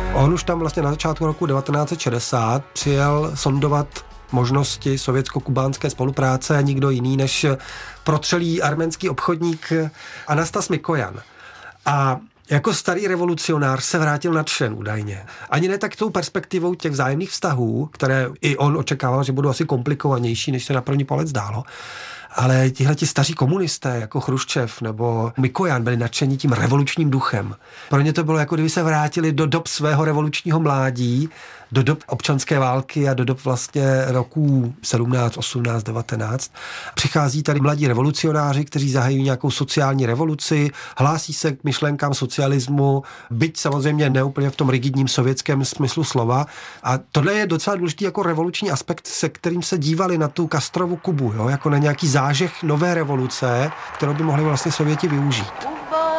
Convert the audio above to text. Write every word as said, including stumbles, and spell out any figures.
On už tam vlastně na začátku roku devatenáct set šedesát přijel sondovat možnosti sovětsko-kubánské spolupráce a nikdo jiný než protřelý arménský obchodník Anastas Mikojan. A jako starý revolucionář se vrátil nadšen údajně. Ani ne tak tou perspektivou těch vzájemných vztahů, které i on očekával, že budou asi komplikovanější, než se na první pohled zdálo. Ale tihleti staří komunisté, jako Chruščev nebo Mikojan, byli nadšení tím revolučním duchem. Pro ně to bylo, jako kdyby se vrátili do dob svého revolučního mládí, do dob občanské války a do dob vlastně roků sedmnáct, osmnáct, devatenáct. Přichází tady mladí revolucionáři, kteří zahajují nějakou sociální revoluci, hlásí se k myšlenkám socialismu, byť samozřejmě neúplně v tom rigidním sovětském smyslu slova. A tohle je docela důležitý jako revoluční aspekt, se kterým se dívali na tu Castrovu Kubu, jo? Jako na nějaký zážeh nové revoluce, kterou by mohli vlastně Sověti využít.